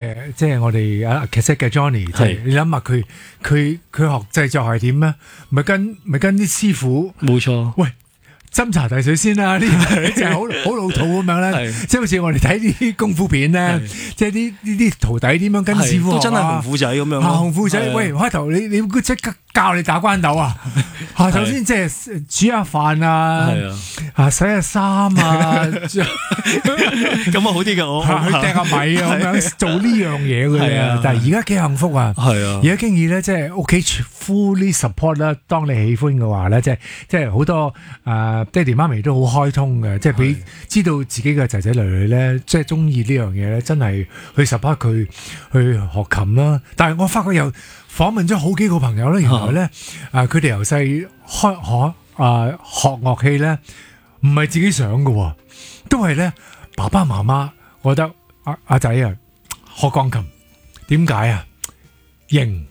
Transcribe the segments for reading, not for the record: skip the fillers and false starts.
係我哋啊劇室嘅 Johnny， 即係你諗下佢學製作係點咧？咪跟啲師傅， 冇錯。 喂，斟茶遞水先啦，呢啲就係好老土咁樣咧，即係好似我哋睇啲功夫片咧，即係啲徒弟點樣跟師傅學啊， 都真係紅褲仔咁樣。 紅褲仔，喂，開頭你即刻教你打關鬥啊！首先即係煮下飯啊，洗下衫啊，咁啊好啲嘅我， 去掟下米啊咁樣做呢樣嘢嘅啫。但係而家幾幸福啊！而家經已咧，即係屋企 fully support 啦。當你喜歡嘅話咧，即係好多爹哋媽咪都好開通嘅，即係俾知道自己嘅仔仔女女咧，即係中意呢樣嘢咧，真係去 support 佢去學琴啦。但係我發覺又訪問咗好幾個朋友咧，原來咧佢哋由細學樂器咧，唔係自己想嘅，都係咧爸爸媽媽覺得阿仔啊學鋼琴點解啊型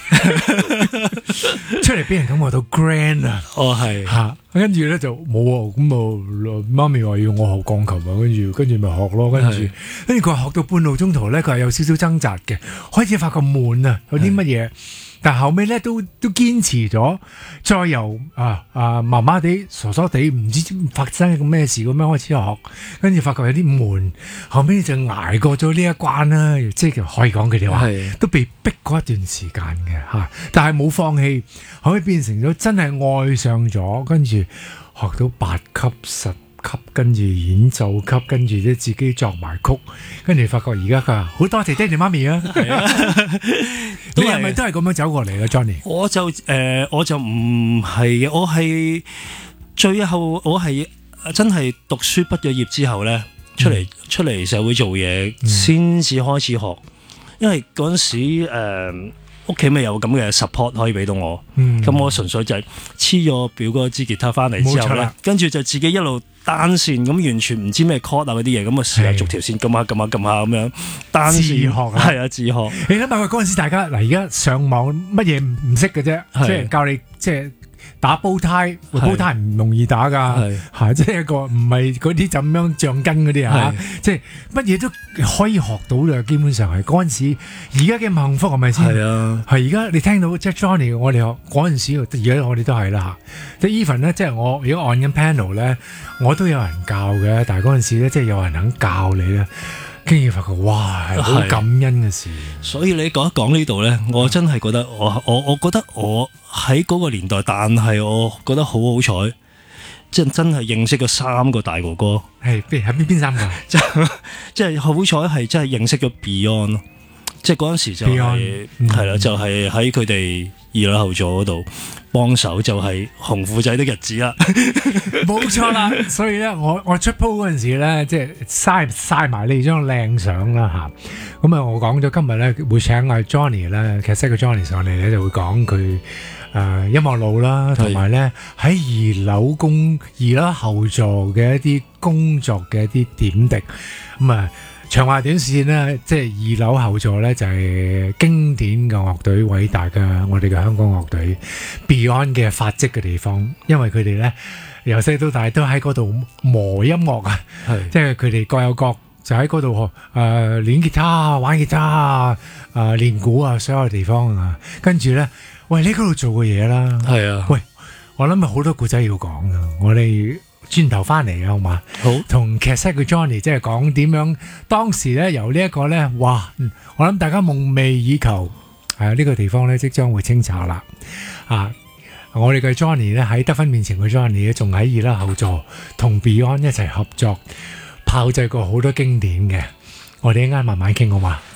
出嚟俾人感覺到 grand 啊！係跟住咧就冇喎，咁啊媽咪話要我學鋼琴啊，跟住咪學咯，跟住佢話學到半路中途咧，佢係有少少掙扎嘅，開始發覺悶啊，有啲乜嘢。但後尾咧都堅持咗，再由麻麻地傻傻地唔知發生個咩事咁樣開始學，跟住發覺有啲悶，後尾就捱過咗呢一關啦。即係可以講佢哋話都被逼過一段時間嘅嚇，但係冇放棄，後尾變成咗真係愛上咗，跟住學到8級10級，跟住演奏級，跟住咧自己作埋曲，跟住發覺而家佢話好多謝爹哋媽咪啊！你係咪都係咁樣走過嚟嘅 Johnny？ 我就唔係，我係最後我係真係讀書畢咗業之後咧，出嚟社會做嘢先至開始學，因為嗰陣時屋企咪有咁嘅 support 可以俾到我，咁我純粹就係黐咗表哥支吉他翻嚟之後咧，跟住就自己一路單線咁，完全唔知咩 chord 啊嗰啲嘢，咁啊試下逐條線撳下咁樣單線自學係啊自學。 你諗下嗰陣時大家嗱，而家上網乜嘢唔識嘅啫，即係教你即係打煲呔，煲呔唔容易打㗎，即係一個唔係嗰啲咁樣橡筋嗰啲啊，即係乜嘢都可以學到嘅，基本上係嗰陣時。而家嘅幸福係咪先？係啊，係而家你聽到即係 Johnny， 我哋學嗰陣時，而家我哋都係啦嚇。即係 even 咧，即係我如果按緊 panel 咧，我都有人教嘅，但係嗰陣時咧，即係有人肯教你咧。跟住發覺哇，係好感恩嘅事。 所以你講一講呢度咧，我真係覺得我覺得我喺嗰個年代，但係我覺得好好彩，真係認識咗3個大哥哥。 係邊3個？ 即係好彩係真係認識咗 Beyond 咯。即係嗰陣時就係啦，就係喺佢哋2樓後座嗰度幫手，就係紅褲仔的日子啦。 冇錯啦，所以咧，我出 po 嗰陣時咧，即係曬埋你張靚相啦嚇。咁啊，我講咗今日咧會請阿 Johnny 咧，劇室嘅 Johnny 上嚟咧，就會講佢音樂路啦，同埋咧喺2樓後座嘅一啲工作嘅一啲點滴咁啊。長話短線呢，即係2樓後座呢，就係經典嘅樂隊，偉大嘅我哋嘅香港樂隊 Beyond 嘅發跡嘅地方，因為佢哋呢由細到大都喺嗰度磨音樂啊，即係佢哋各有各就喺嗰度練吉他、玩吉他練鼓啊，所有地方啊，跟住呢，喂，你嗰度做嘅嘢啦，係啊，喂，我諗好多故仔要講啊，我哋。轉頭翻嚟嘅好嘛？好，同劇室嘅 Johnny 即係講點樣當時咧由呢一個咧，哇！我諗大家夢寐以求呢個地方咧即將會清拆啦我哋嘅 Johnny 咧喺得分面前嘅 Johnny 咧仲喺2樓後座同 Beyond 一齊合作炮製過好多經典嘅，我哋一陣間慢慢傾好嘛？